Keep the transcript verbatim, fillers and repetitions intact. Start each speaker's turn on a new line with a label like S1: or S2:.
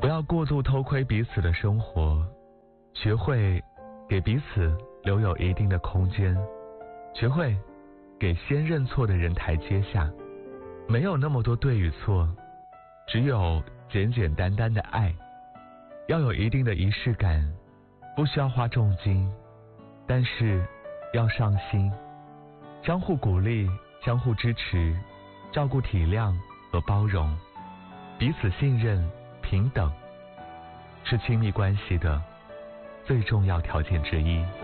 S1: 不要过度偷窥彼此的生活，学会给彼此留有一定的空间，学会给先认错的人台阶下。没有那么多对与错，只有简简单单的爱。要有一定的仪式感，不需要花重金，但是要上心。相互鼓励，相互支持，照顾体谅和包容，彼此信任平等，是亲密关系的最重要条件之一。